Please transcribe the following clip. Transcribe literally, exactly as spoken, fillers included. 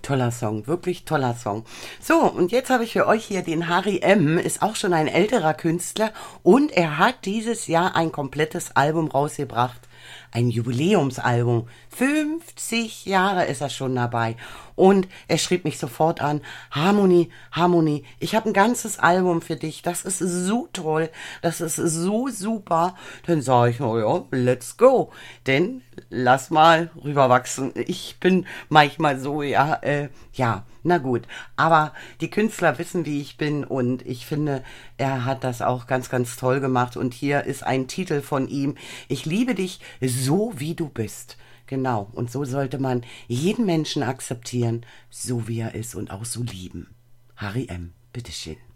Toller Song, wirklich toller Song. So, und jetzt habe ich für euch hier den Harry M., ist auch schon ein älterer Künstler und er hat dieses Jahr ein komplettes Album rausgebracht. Ein Jubiläumsalbum. fünfzig Jahre ist er schon dabei. Und er schrieb mich sofort an, Harmony, Harmony, ich habe ein ganzes Album für dich. Das ist so toll, das ist so super. Dann sage ich, oh ja, let's go. Denn lass mal rüberwachsen. Ich bin manchmal so, ja, äh, ja, na gut. Aber die Künstler wissen, wie ich bin und ich finde, er hat das auch ganz, ganz toll gemacht. Und hier ist ein Titel von ihm. Ich liebe dich so, wie du bist. Genau, und so sollte man jeden Menschen akzeptieren, so wie er ist und auch so lieben. Harry M., bitteschön.